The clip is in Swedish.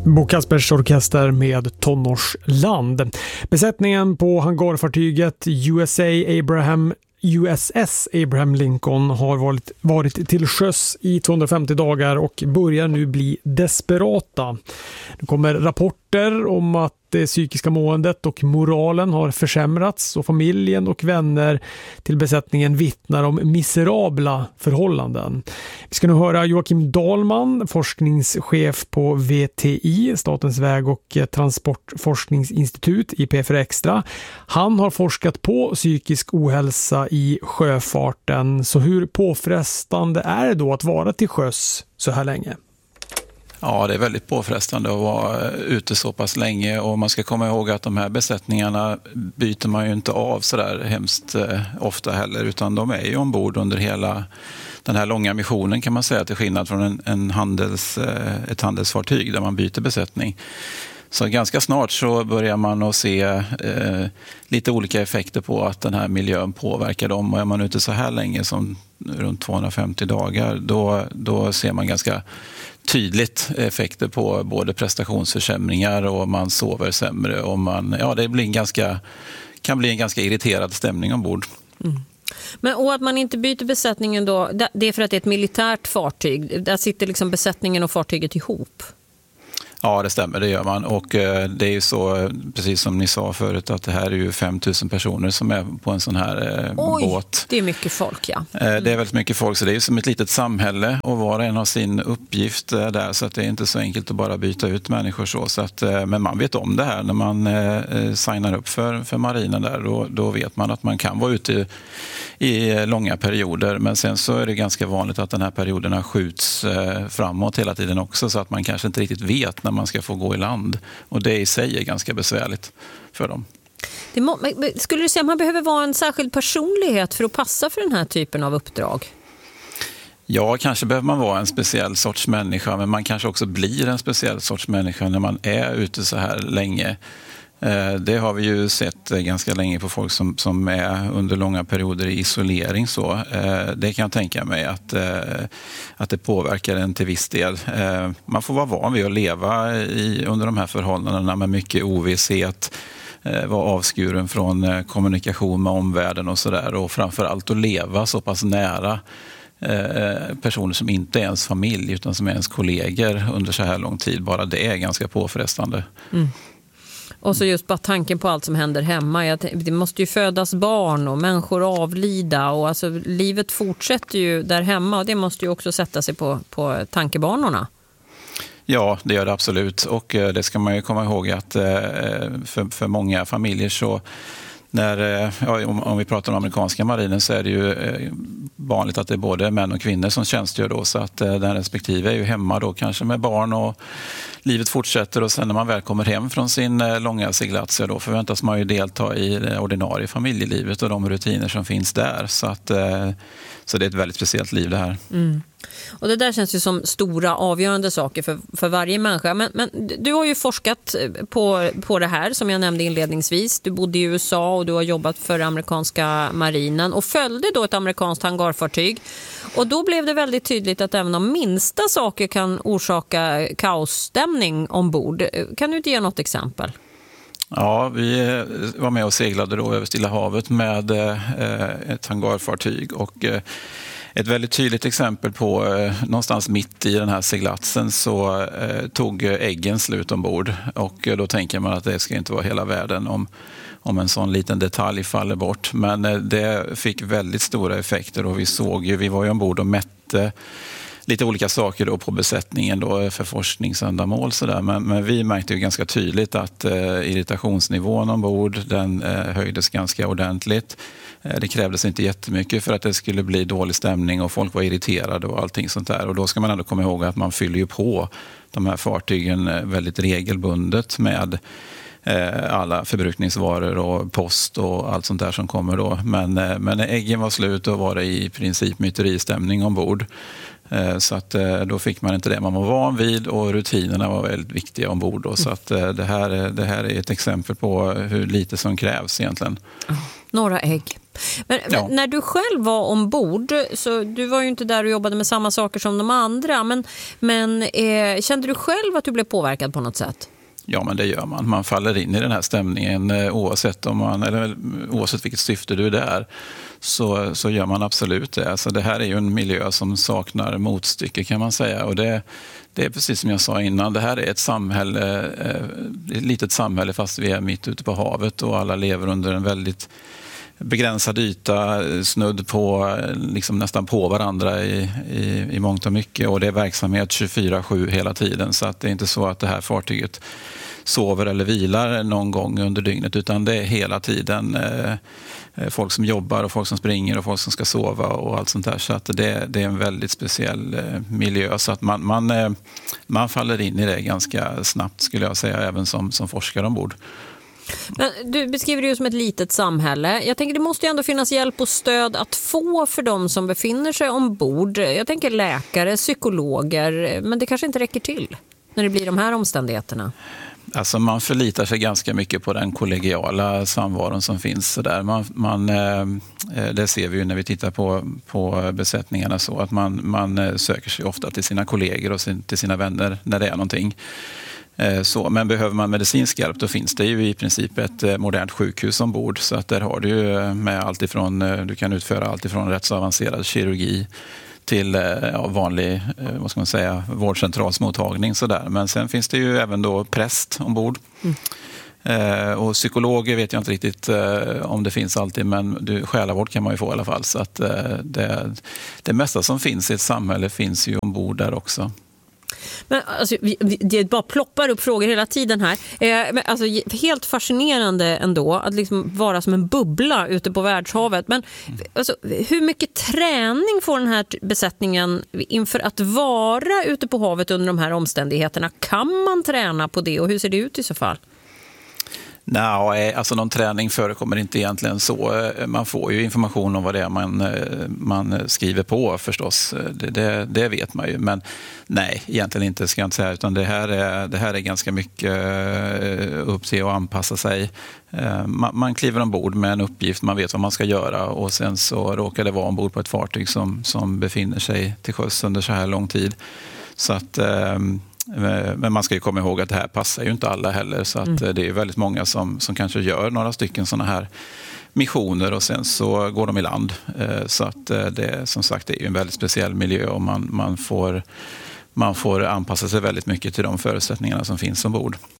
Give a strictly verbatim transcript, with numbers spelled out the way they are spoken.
Bo Kaspers orkester med Tonårsland. Besättningen på hangarfartyget U S A Abraham U S S Abraham Lincoln har varit, varit till sjöss i tvåhundrafemtio dagar och börjar nu bli desperata. Det kommer rapporter om att det psykiska måendet och moralen har försämrats och familjen och vänner till besättningen vittnar om miserabla förhållanden. Vi ska nu höra Joakim Dahlman, forskningschef på V T I, Statens väg- och transportforskningsinstitut I P F R Extra. Han har forskat på psykisk ohälsa i sjöfarten. Så hur påfrestande är det då att vara till sjöss så här länge? Ja, det är väldigt påfrestande att vara ute så pass länge och man ska komma ihåg att de här besättningarna byter man ju inte av så där hemskt ofta heller, utan de är ju ombord under hela den här långa missionen, kan man säga, till skillnad från en, en handels, ett handelsfartyg där man byter besättning. Så ganska snart så börjar man att se eh, lite olika effekter på att den här miljön påverkar dem. Och är man ute så här länge som runt tvåhundrafemtio dagar, då, då ser man ganska tydligt effekter på både prestationsförsämringar och man sover sämre. Och man, ja, det blir en ganska, kan bli en ganska irriterad stämning ombord. Mm. Men och att man inte byter besättningen då, det är för att det är ett militärt fartyg. Där sitter liksom besättningen och fartyget ihop. Ja, det stämmer, det gör man. Och eh, det är ju så, precis som ni sa förut, att det här är ju fem tusen personer som är på en sån här eh, Oj, båt. Det är mycket folk, ja. Mm. Eh, det är väldigt mycket folk, så det är ju som ett litet samhälle och var och en har sin uppgift eh, där, så att det är inte så enkelt att bara byta ut människor så. så att, eh, men man vet om det här när man eh, signar upp för, för marinen där, då, då vet man att man kan vara ute i, i långa perioder, men sen så är det ganska vanligt att den här perioderna skjuts eh, framåt hela tiden också, så att man kanske inte riktigt vet när man ska få gå i land. Och det i sig är ganska besvärligt för dem. Det må, skulle du säga att man behöver vara en särskild personlighet för att passa för den här typen av uppdrag? Ja, kanske behöver man vara en speciell sorts människa, men man kanske också blir en speciell sorts människa när man är ute så här länge. Det har vi ju sett ganska länge på folk som, som är under långa perioder i isolering. Så. Det kan jag tänka mig att, att det påverkar en till viss del. Man får vara van vid att leva i, under de här förhållandena med mycket ovisshet, vara avskuren från kommunikation med omvärlden och sådär. Och framförallt att leva så pass nära personer som inte är ens familj utan som är ens kollegor under så här lång tid. Bara det är ganska påfrestande. Mm. Och så just bara tanken på allt som händer hemma. Det måste ju födas barn och människor avlida. Och alltså, livet fortsätter ju där hemma och det måste ju också sätta sig på, på tankebanorna. Ja, det gör det absolut. Och det ska man ju komma ihåg att för, för många familjer så när, ja, om, om vi pratar om amerikanska marinen så är det ju vanligt att det är både män och kvinnor som tjänstgör då, så att den respektive är ju hemma då kanske med barn och livet fortsätter, och sen när man väl kommer hem från sin långa seglats då förväntas man ju delta i det ordinarie familjelivet och de rutiner som finns där, så att så det är ett väldigt speciellt liv det här. Mm. Och det där känns ju som stora avgörande saker för, för varje människa. Men, men du har ju forskat på, på det här som jag nämnde inledningsvis. Du bodde i U S A och du har jobbat för amerikanska marinen och följde då ett amerikanskt hangarfartyg. Och då blev det väldigt tydligt att även de minsta saker kan orsaka kaosstämning ombord. Kan du inte ge något exempel? Ja, vi var med och seglade då över Stilla havet med ett hangarfartyg, och ett väldigt tydligt exempel på någonstans mitt i den här seglatsen så tog äggen slut ombord, och då tänker man att det ska inte vara hela världen om, om en sån liten detalj faller bort, men det fick väldigt stora effekter, och vi såg ju, vi var ju ombord och mätte lite olika saker då på besättningen då för forskningsändamål så där. Men, men vi märkte ju ganska tydligt att eh, irritationsnivån ombord den eh, höjdes ganska ordentligt. Eh, det krävdes inte jättemycket för att det skulle bli dålig stämning och folk var irriterade och allting sånt där. Och då ska man ändå komma ihåg att man fyller ju på de här fartygen väldigt regelbundet med alla förbrukningsvaror och post och allt sånt där som kommer då. Men, men när äggen var slut då var det i princip myteristämning ombord. Så att då fick man inte det man var van vid och rutinerna var väldigt viktiga ombord. Då. Så att det här, det här är ett exempel på hur lite som krävs egentligen. Några ägg. Men, ja. men när du själv var ombord, så du var ju inte där och jobbade med samma saker som de andra, men, men eh, kände du själv att du blev påverkad på något sätt? Ja, men det gör man. Man faller in i den här stämningen oavsett, om man, eller, oavsett vilket syfte du är där. Så, så gör man absolut det. Alltså, det här är ju en miljö som saknar motstycke kan man säga. Och det, det är precis som jag sa innan. Det här är ett samhälle, ett litet samhälle fast vi är mitt ute på havet och alla lever under en väldigt begränsad yta, snudd på liksom nästan på varandra i, i, i mångt och mycket. Och det är verksamhet tjugofyra sju hela tiden. Så att det är inte så att det här fartyget sover eller vilar någon gång under dygnet, utan det är hela tiden eh, folk som jobbar och folk som springer och folk som ska sova och allt sånt där. Så att det, det är en väldigt speciell eh, miljö, så att man, man, eh, man faller in i det ganska snabbt skulle jag säga, även som, som forskare ombord. Men du beskriver det ju som ett litet samhälle. Jag tänker det måste ju ändå finnas hjälp och stöd att få för de som befinner sig ombord. Jag tänker läkare, psykologer, men det kanske inte räcker till när det blir de här omständigheterna. Alltså man förlitar sig ganska mycket på den kollegiala samvaron som finns. Så där. Man, man, det ser vi ju när vi tittar på, på besättningarna, så att man, man söker sig ofta till sina kollegor och sin, till sina vänner när det är någonting. Så, men behöver man medicinsk hjälp, då finns det ju i princip ett modernt sjukhus ombord. Så att där har du ju med allt ifrån, du kan utföra allt ifrån rätt så avancerad kirurgi till ja, vanlig vad ska man säga, vårdcentralsmottagning. Så där. Men sen finns det ju även då präst ombord. Mm. Eh, och psykologer vet jag inte riktigt eh, om det finns alltid, men du, själavård kan man ju få i alla fall. Så att, eh, det, det mesta som finns i ett samhälle finns ju ombord där också. Men alltså, vi, vi, det bara ploppar upp frågor hela tiden här. Eh, men, alltså, helt fascinerande ändå att liksom vara som en bubbla ute på världshavet. Men alltså, hur mycket träning får den här besättningen inför att vara ute på havet under de här omständigheterna? Kan man träna på det och hur ser det ut i så fall? Nej, alltså någon träning förekommer inte egentligen så. Man får ju information om vad det är man, man skriver på förstås. Det, det, det vet man ju. Men nej, egentligen inte ska jag inte säga. Utan det här är, det här är ganska mycket upp till att anpassa sig. Man, man kliver ombord med en uppgift, man vet vad man ska göra. Och sen så råkar det vara ombord på ett fartyg som, som befinner sig till sjöss under så här lång tid. Så att... Men man ska ju komma ihåg att det här passar ju inte alla heller, så att mm. det är väldigt många som, som kanske gör några stycken sådana här missioner och sen så går de i land. Så att det, som sagt, det är ju en väldigt speciell miljö och man, man, får, man får anpassa sig väldigt mycket till de förutsättningarna som finns ombord.